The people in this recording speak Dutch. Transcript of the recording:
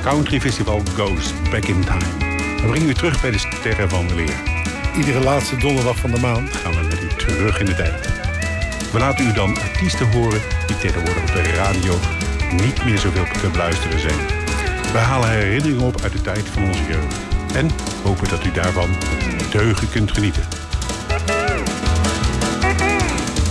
Country Festival Goes Back in Time. We brengen u terug bij de sterren van weleer. Iedere laatste donderdag van de maand gaan we met u terug in de tijd. We laten u dan artiesten horen die tegenwoordig op de radio niet meer zoveel te beluisteren zijn. We halen herinneringen op uit de tijd van onze jeugd. En hopen dat u daarvan met deugen kunt genieten.